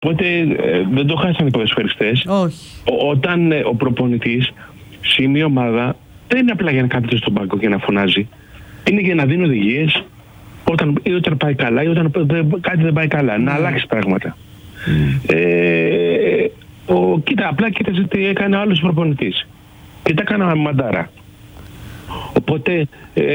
Οπότε δεν το χάσαν οι ποδοσφαιριστές. Όχι. Όταν ο προπονητής σημεί η ομάδα, δεν είναι απλά για να κάθεται στον πάγκο και να φωνάζει. Είναι για να δίνει οδηγίες όταν πάει καλά ή όταν κάτι δεν πάει καλά. Να αλλάξει πράγματα. Απλά κοίταζε τι έκανε ο άλλος προπονητής. Και τα έκανα μαντάρα. Οπότε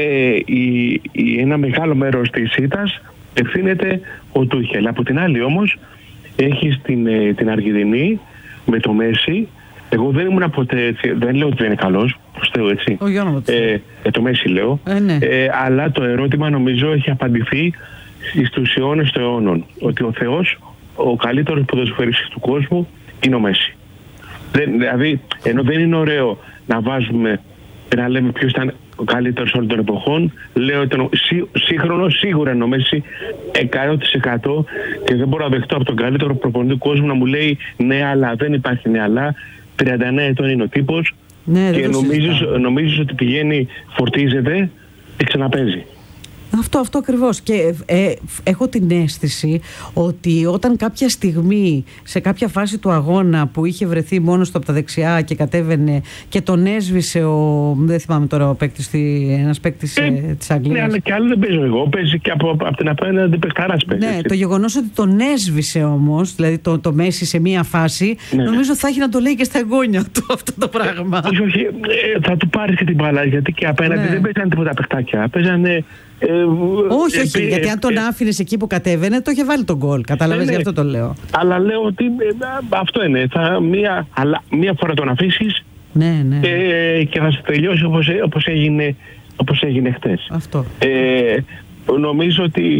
ένα μεγάλο μέρος της ήττας ευθύνεται ο Τούχελ. Από την άλλη όμως έχεις την Αργεντινή με το Μέση. Εγώ δεν ήμουν ποτέ έτσι, δεν λέω ότι δεν είναι καλός, προς Θεού, έτσι. Το Μέση λέω. Ναι. Αλλά το ερώτημα νομίζω έχει απαντηθεί στους αιώνες των αιώνων. Ότι ο Θεός, ο καλύτερος ποδοσφαιριστής του κόσμου είναι ο Μέση. Δηλαδή, ενώ δεν είναι ωραίο να βάζουμε, να λέμε ποιος ήταν ο καλύτερος όλων των εποχών, λέω ότι σύγχρονο σίγουρα είναι ο Μέση 100% και δεν μπορώ να δεχτώ από τον καλύτερο προπονητή του κόσμου να μου λέει ναι, αλλά δεν υπάρχει ναι, αλλά 39 ετών είναι ο τύπος, ναι, και νομίζεις ότι πηγαίνει, φορτίζεται και ξαναπέζει. Αυτό ακριβώς. Και έχω την αίσθηση ότι όταν κάποια στιγμή, σε κάποια φάση του αγώνα που είχε βρεθεί μόνος του από τα δεξιά και κατέβαινε και τον έσβησε δεν θυμάμαι τώρα ο παίκτης, ένας παίκτης της Αγγλίας. Ναι, αλλά και άλλο δεν παίζω εγώ. Παίζει και από την απέναντι παιχταράς παίζει. Ναι, το γεγονός ότι τον έσβησε όμως, δηλαδή το Μέση σε μία φάση, νομίζω θα έχει να το λέει και στα εγγόνια του αυτό το πράγμα. Όχι, θα του πάρει και την μπάλα, γιατί και απέναντι δεν παίζανε τίποτα παιχτάκια. Παίζανε. Όχι, γιατί αν τον άφηνες εκεί που κατέβαινε, το είχε βάλει τον γκολ. Κατάλαβες, γι' αυτό το λέω. Αλλά λέω ότι αυτό είναι. Μία φορά τον αφήσεις και θα σε τελειώσει όπως έγινε χτες. Αυτό. Νομίζω ότι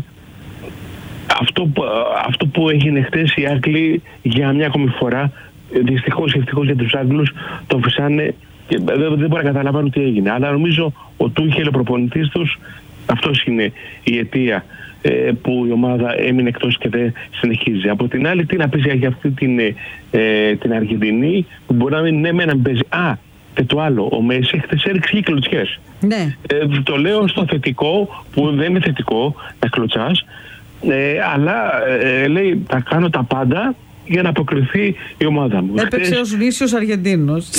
αυτό που έγινε χτες, οι Άγγλοι για μια ακόμη φορά, δυστυχώς για τους Άγγλους, το αφήσανε και δεν μπορεί να καταλαβαίνουν τι έγινε. Αλλά νομίζω ο Τούχελ, ο προπονητής τους, αυτός είναι η αιτία που η ομάδα έμεινε εκτός και δεν συνεχίζει. Από την άλλη, τι να πεις για αυτή την Αργεντινή που μπορεί να μην παίζει. Και το άλλο, ο Μέση χθες έριξε και κλωτσιές. Ναι. Το λέω στο θετικό, που δεν είναι θετικό να κλωτσάς, αλλά λέει θα κάνω τα πάντα για να αποκριθεί η ομάδα μου. Έπαιξε ως γνήσιος Αργεντίνος.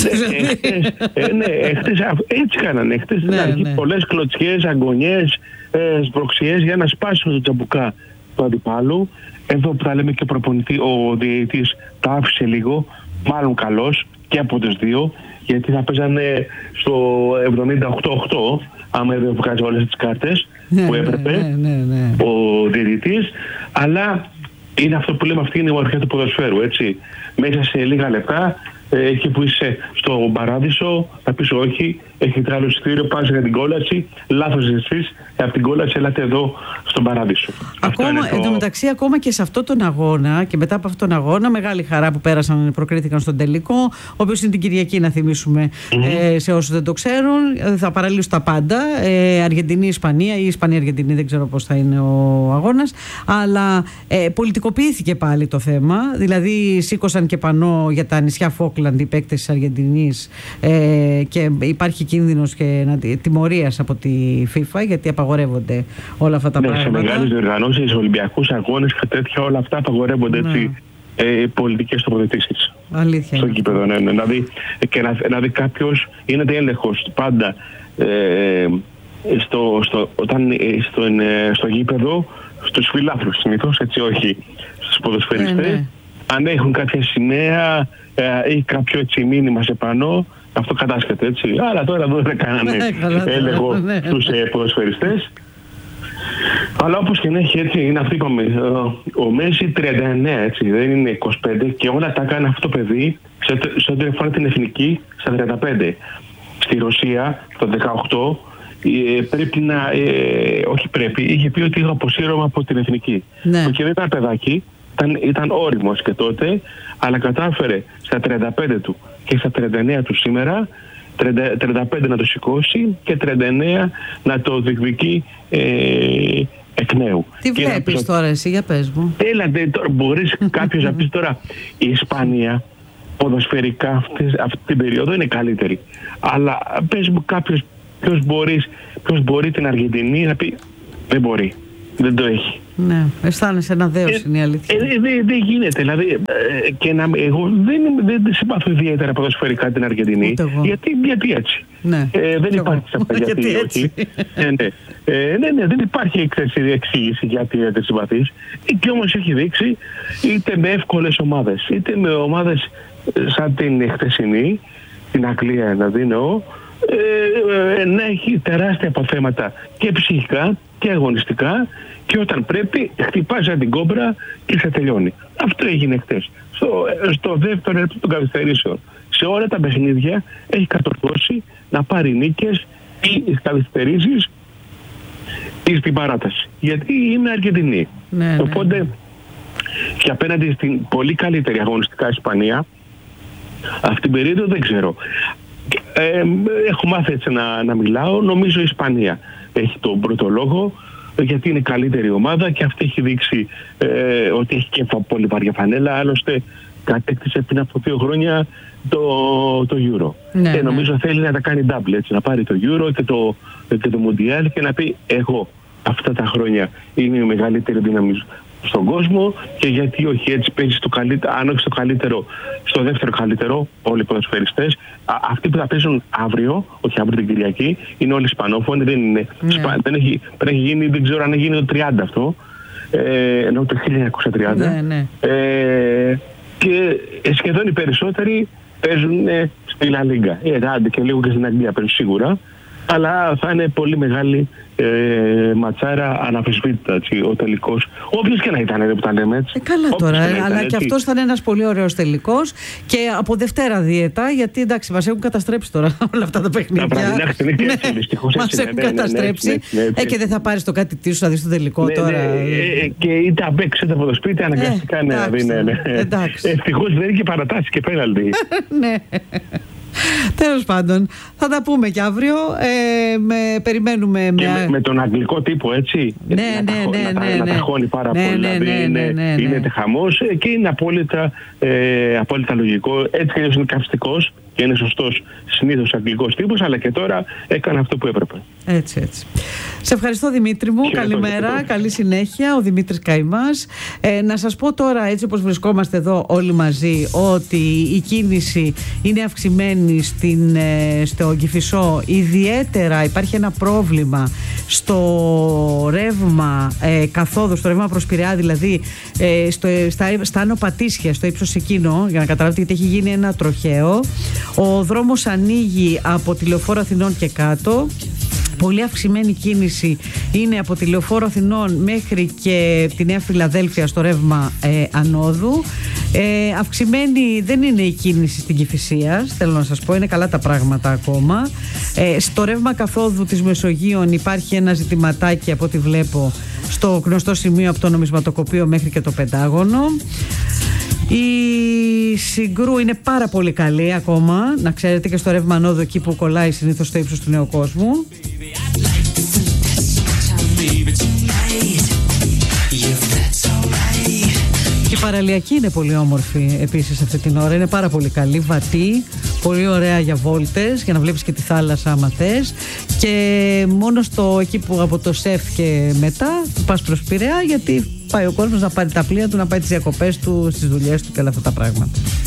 Χτες έτσι κάνανε. Χτες στην αρχή πολλές κλωτσιές, αγωνιές, σμπροξιές για να σπάσει το τζαμπουκά του αντιπάλου. Εδώ που θα λέμε και ο διαιτητής τα άφησε λίγο, μάλλον καλός και από τους δύο, γιατί θα παίζανε στο 78-8 άμα δεν βγάζει όλες τις κάρτες που έπρεπε ο διαιτητής, αλλά είναι αυτό που λέμε, αυτή είναι η ομορφιά του ποδοσφαίρου, έτσι. Μέσα σε λίγα λεπτά, εκεί που είσαι στο παράδεισο, θα πεις όχι, έχετε άλλο εισιτήριο, πας για την κόλαση, λάθος εσείς, από την κόλαση έλατε εδώ στον παράδεισο. Εν τω μεταξύ, ακόμα και σε αυτόν τον αγώνα και μετά από αυτόν τον αγώνα, μεγάλη χαρά που πέρασαν, προκρίθηκαν στον τελικό, ο οποίος είναι την Κυριακή, να θυμίσουμε σε όσους δεν το ξέρουν. Θα παραλύσουν τα πάντα. Αργεντινή-Ισπανία ή Ισπανία-Αργεντινή, δεν ξέρω πώς θα είναι ο αγώνας. Αλλά πολιτικοποιήθηκε πάλι το θέμα. Δηλαδή, σήκωσαν και πανό για τα νησιά Φόκλαντ οι παίκτες της Αργεντινής και υπάρχει κίνδυνος και τιμωρίας από τη FIFA, γιατί απαγορεύονται όλα αυτά τα πράγματα. Σε μεγάλες διοργανώσεις, Ολυμπιακούς αγώνες και τέτοια, όλα αυτά απαγορεύονται έτσι, πολιτικές τοποθετήσεις. Αλήθεια. Στο γήπεδο, δηλαδή, και να δει κάποιος, γίνεται έλεγχος πάντα στο γήπεδο, στους φιλάθλους συνήθως, έτσι, όχι στους ποδοσφαιριστές. Αν έχουν κάποια σημαία ή κάποιο έτσι μήνυμα σε πανό, αυτό κατάσχεται, έτσι. Αλλά τώρα δεν κάνανε έλεγχο στους ποδοσφαιριστές. Αλλά όπως και να έχει, έτσι, είναι αυτό, είπαμε, ο Μέση 39, έτσι, δεν είναι 25, και όλα τα έκανε αυτό το παιδί σε ό,τι αφορά την εθνική στα 35. Στη Ρωσία το 18 πρέπει να, είχε πει ότι είχα αποσύρωμα από την εθνική. Και δεν ήταν παιδάκι, ήταν όριμος και τότε, αλλά κατάφερε στα 35 του και στα 39 του σήμερα, 35 να το σηκώσει και 39 να το διεκδικεί εκ νέου. Τι βλέπεις τώρα εσύ, για πες μου. Έλατε, τώρα μπορείς κάποιος να πεις τώρα, η Ισπανία ποδοσφαιρικά αυτή την περίοδο είναι καλύτερη. Αλλά πες μου κάποιος ποιος μπορεί την Αργεντινή να πει δεν μπορεί, δεν το έχει. Ναι, αισθάνεσαι ένα δέος, είναι η αλήθεια. Δεν γίνεται. Δηλαδή, εγώ δεν συμπαθώ ιδιαίτερα ποδοσφαιρικά την Αργεντινή. Γιατί έτσι. Ναι. Δεν υπάρχει γιατί έτσι. Ναι, δεν υπάρχει εξήγηση γιατί δεν συμπαθείς. Και όμως έχει δείξει είτε με εύκολες ομάδες, είτε με ομάδες σαν την χθεσινή, την Αγγλία να δίνω, να έχει τεράστια αποθέματα και ψυχικά και αγωνιστικά, και όταν πρέπει χτυπάει σαν την κόμπρα και σε τελειώνει. Αυτό έγινε χτες. Στο δεύτερο λεπτό των καθυστερήσεων. Σε όλα τα παιχνίδια έχει κατορθώσει να πάρει νίκες ή καθυστερήσεις ή στην παράταση. Γιατί είναι Αργεντινή. Ναι, οπότε και απέναντι στην πολύ καλύτερη αγωνιστικά Ισπανία, αυτή την περίοδο δεν ξέρω. Έχω μάθει έτσι να μιλάω. Νομίζω η Ισπανία έχει τον πρώτο λόγο, γιατί είναι καλύτερη ομάδα και αυτή έχει δείξει ότι έχει και πολύ βαριά φανέλα. Άλλωστε κατέκτησε πριν από 2 χρόνια το Euro. Και νομίζω θέλει να τα κάνει double, έτσι, να πάρει το Euro και το Mundial και να πει εγώ αυτά τα χρόνια είμαι η μεγαλύτερη δύναμη στον κόσμο, και γιατί όχι, έτσι παίζει στο καλύτερο, αν όχι στο καλύτερο, στο δεύτερο καλύτερο, όλοι οι ποδοσφαιριστές. Αυτοί που θα παίζουν αύριο, όχι αύριο την Κυριακή, είναι όλοι Ισπανόφωνοι, δεν είναι. Πρέπει να έχει γίνει, δεν ξέρω αν έχει γίνει το 30 αυτό, ενώ το 1930. Και σχεδόν οι περισσότεροι παίζουν στη Λα Λίγκα. Άντε και λίγο και στην Αγγλία παίζουν σίγουρα, αλλά θα είναι πολύ μεγάλη ματσάρα, αναμφισβήτητα, ο τελικός. Όποιος και να ήταν, που τα λέμε έτσι. Καλά τώρα, αλλά και αυτός θα είναι ένας πολύ ωραίος τελικός, και από Δευτέρα δίαιτα, γιατί εντάξει, μας έχουν καταστρέψει τώρα όλα αυτά τα παιχνίδια. Μας έχουν καταστρέψει. Και δεν θα πάρεις το κάτι τίσου να δεις το τελικό τώρα. Και είτε απ' έξω είτε από το σπίτι, αναγκαστικά ευτυχώς δεν είναι και παρατάσεις και πέναλτι. Ναι. Τέλος πάντων, θα τα πούμε και αύριο. Περιμένουμε με τον αγγλικό τύπο, έτσι. Να ταχώνει πάρα πολύ. Είναι χαμός και είναι απόλυτα λογικό. Έτσι και είναι καυστικός και είναι σωστός συνήθως αγγλικός τύπος, αλλά και τώρα έκανε αυτό που έπρεπε. Έτσι. Σε ευχαριστώ, Δημήτρη μου. Καλημέρα, καλή συνέχεια. Ο Δημήτρης Καημάς. Να σας πω τώρα, έτσι όπως βρισκόμαστε εδώ όλοι μαζί, ότι η κίνηση είναι αυξημένη στο Κηφισό. Ιδιαίτερα υπάρχει ένα πρόβλημα στο ρεύμα καθόδου, στο ρεύμα προς Πειραιά, δηλαδή στα Άνω Πατήσια, στο ύψος εκείνο, για να καταλάβετε, γιατί έχει γίνει ένα τροχαίο. Ο δρόμος ανοίγει από τη Λεωφόρο Αθηνών και κάτω. Πολύ αυξημένη κίνηση είναι από τη Λεωφόρο Αθηνών μέχρι και τη Νέα Φιλαδέλφια στο ρεύμα ανόδου. Αυξημένη δεν είναι η κίνηση στην Κηφισία, θέλω να σας πω, είναι καλά τα πράγματα ακόμα. Στο ρεύμα καθόδου της Μεσογείων υπάρχει ένα ζητηματάκι, από ό,τι βλέπω, στο γνωστό σημείο από το Νομισματοκοπείο μέχρι και το Πεντάγωνο. Η Συγκρού είναι πάρα πολύ καλή ακόμα, να ξέρετε, και στο ρεύμα ανόδου, εκεί που κολλάει συνήθως στο ύψος του Νέου Κόσμου. Και η Παραλιακή είναι πολύ όμορφη επίσης αυτή την ώρα, είναι πάρα πολύ καλή, βατή, πολύ ωραία για βόλτες, για να βλέπεις και τη θάλασσα άμα θες. Και μόνο εκεί που από το ΣΕΦ και μετά πας προς Πειραιά, γιατί πάει ο κόσμος να πάρει τα πλοία του, να πάει τις διακοπές του, στις δουλειές του και όλα αυτά τα πράγματα.